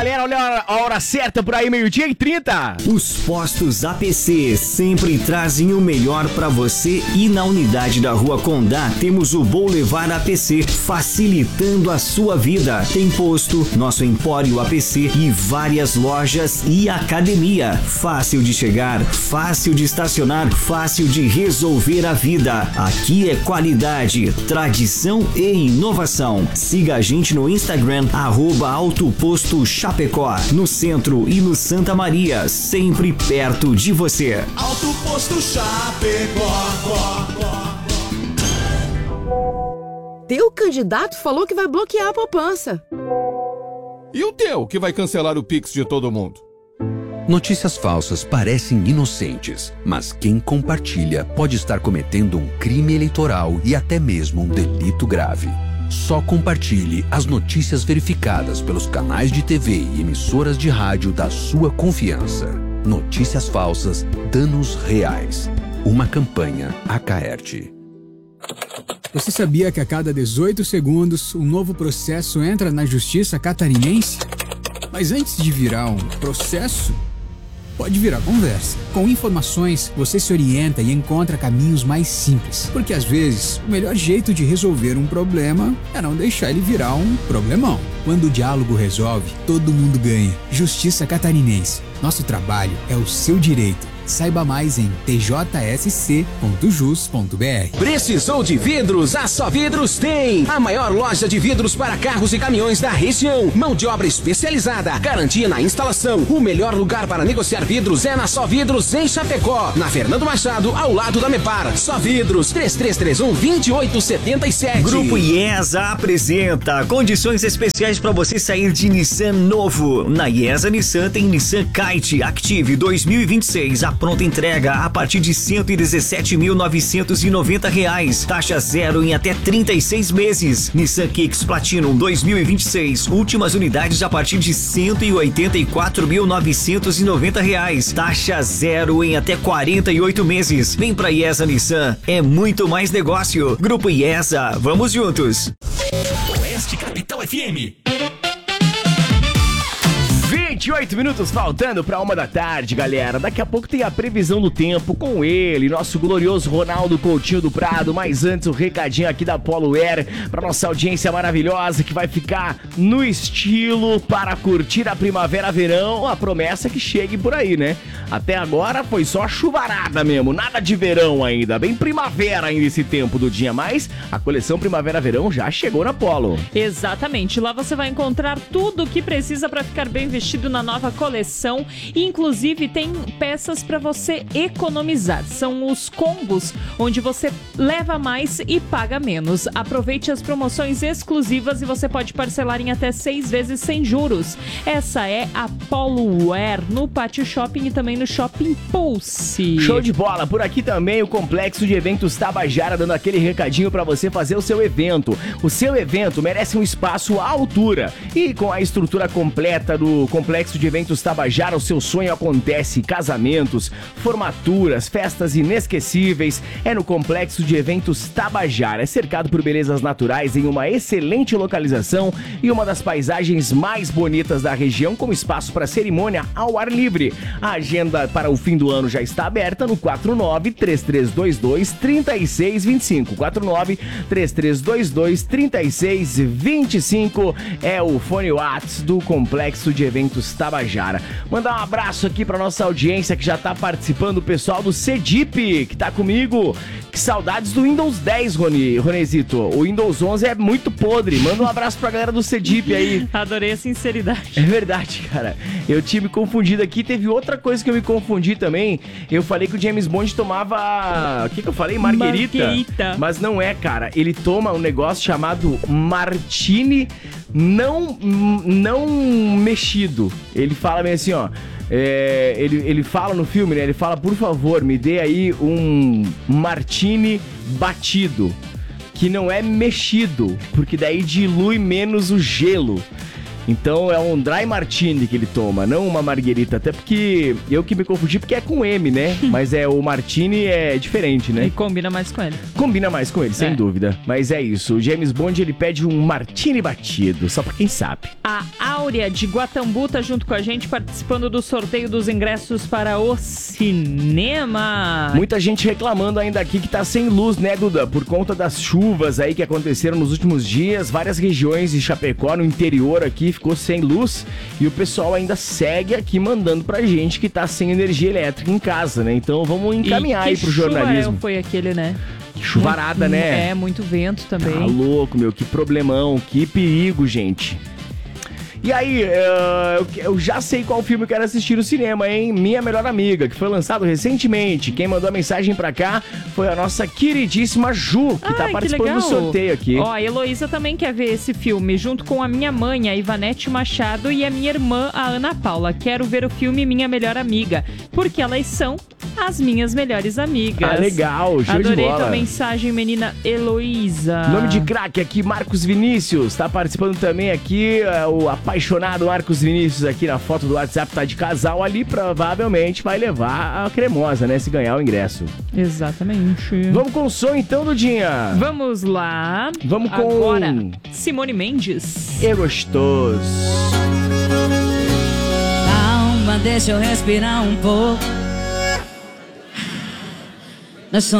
galera, olha a hora certa por aí, 12:30. Os postos APC sempre trazem o melhor pra você e na unidade da Rua Condá temos o Boulevard APC, facilitando a sua vida. Tem posto, nosso Empório APC e várias lojas e academia. Fácil de chegar, fácil de estacionar, fácil de resolver a vida. Aqui é qualidade, tradição e inovação. Siga a gente no Instagram, @Autoposto Chapecó, no centro e no Santa Maria, sempre perto de você. Autoposto Chapecó. Teu candidato falou que vai bloquear a poupança. E o teu, que vai cancelar o Pix de todo mundo? Notícias falsas parecem inocentes, mas quem compartilha pode estar cometendo um crime eleitoral e até mesmo um delito grave. Só compartilhe as notícias verificadas pelos canais de TV e emissoras de rádio da sua confiança. Notícias falsas, danos reais. Uma campanha Acaerte. Você sabia que a cada 18 segundos um novo processo entra na justiça catarinense? Mas antes de virar um processo, pode virar conversa. Com informações, você se orienta e encontra caminhos mais simples. Porque às vezes, o melhor jeito de resolver um problema é não deixar ele virar um problemão. Quando o diálogo resolve, todo mundo ganha. Justiça Catarinense. Nosso trabalho é o seu direito. Saiba mais em tjsc.jus.br. Precisou de vidros? A Só Vidros tem! A maior loja de vidros para carros e caminhões da região. Mão de obra especializada, garantia na instalação. O melhor lugar para negociar vidros é na Só Vidros em Chapecó. Na Fernando Machado, ao lado da Mepar. Só Vidros, 3331-2877. Grupo IESA apresenta condições especiais para você sair de Nissan novo. Na IESA Nissan tem Nissan Kite Active 2026. A pronta entrega a partir de R$ 117.990. Taxa zero em até 36 meses. Nissan Kicks Platinum 2026. Últimas unidades a partir de R$ 184.990. Taxa zero em até 48 meses. Vem pra IESA Nissan. É muito mais negócio. Grupo IESA. Vamos juntos. Oeste Capital FM. 28 minutos faltando pra 1h da tarde, galera. Daqui a pouco tem a previsão do tempo com ele, nosso glorioso Ronaldo Coutinho do Prado. Mas antes, o recadinho aqui da Polo Air pra nossa audiência maravilhosa que vai ficar no estilo para curtir a primavera-verão. A promessa é que chegue por aí, né? Até agora foi só chuvarada mesmo, nada de verão ainda. Bem primavera ainda esse tempo do dia, mas a coleção primavera-verão já chegou na Polo. Exatamente, lá você vai encontrar tudo o que precisa para ficar bem vestido na nova coleção, e inclusive tem peças para você economizar. São os combos, onde você leva mais e paga menos. Aproveite as promoções exclusivas e você pode parcelar em até 6 vezes sem juros. Essa é a Polo Wear, no Pátio Shopping e também no Shopping Pulse. Show de bola! Por aqui também o Complexo de Eventos Tabajara, dando aquele recadinho para você fazer o seu evento. O seu evento merece um espaço à altura, e com a estrutura completa do Complexo de Eventos Tabajara, o seu sonho acontece. Casamentos, formaturas, festas inesquecíveis, é no Complexo de Eventos Tabajara. É cercado por belezas naturais em uma excelente localização e uma das paisagens mais bonitas da região, com espaço para cerimônia ao ar livre. A agenda para o fim do ano já está aberta no 49-3322-3625. 49-3322-3625 é o fone WhatsApp do Complexo de Eventos Tabajara. Mandar um abraço aqui pra nossa audiência que já tá participando, o pessoal do Cedip, que tá comigo. Que saudades do Windows 10, Ronezito. O Windows 11 é muito podre. Manda um abraço pra galera do Cedip aí. Adorei a sinceridade. É verdade, cara. Eu tinha me confundido aqui. Teve outra coisa que eu me confundi também. Eu falei que o James Bond tomava... O que eu falei? Marguerita. Mas não é, cara. Ele toma um negócio chamado Martini não mexido. Ele fala bem assim, ó. Ele fala no filme, né? Ele fala, por favor, me dê aí um Martini batido, que não é mexido, porque daí dilui menos o gelo. Então é um dry martini que ele toma, não uma marguerita. Até porque eu que me confundi porque é com M, né? Mas o martini é diferente, né? E combina mais com ele. Combina mais com ele, sem dúvida. Mas é isso, o James Bond ele pede um martini batido, só pra quem sabe. A Áurea de Guatambu tá junto com a gente participando do sorteio dos ingressos para o cinema. Muita gente reclamando ainda aqui que tá sem luz, né, Duda? Por conta das chuvas aí que aconteceram nos últimos dias, várias regiões de Chapecó, no interior aqui, ficou sem luz. E o pessoal ainda segue aqui mandando pra gente que tá sem energia elétrica em casa, né? Então vamos encaminhar aí pro jornalismo. Foi aquele, né? Que chuvarada, né? É, muito vento também. Tá louco, meu, que problemão, que perigo, gente. E aí, eu já sei qual filme eu quero assistir no cinema, hein? Minha Melhor Amiga, que foi lançado recentemente. Quem mandou a mensagem pra cá foi a nossa queridíssima Ju, que tá participando do sorteio aqui. Ó, a Heloísa também quer ver esse filme, junto com a minha mãe, a Ivanete Machado, e a minha irmã, a Ana Paula. Quero ver o filme Minha Melhor Amiga, porque elas são as minhas melhores amigas. Ah, legal, show Adorei de bola. tua mensagem, menina Heloísa. Nome de craque aqui, Marcos Vinícius. Tá participando também aqui, o apaixonado Marcos Vinícius aqui na foto do WhatsApp, tá de casal ali, provavelmente vai levar a cremosa, né, se ganhar o ingresso. Exatamente. Vamos com o som então, Dudinha? Vamos lá. Vamos com... Agora, Simone Mendes. É gostoso. Calma, deixa eu respirar um pouco. Nós somos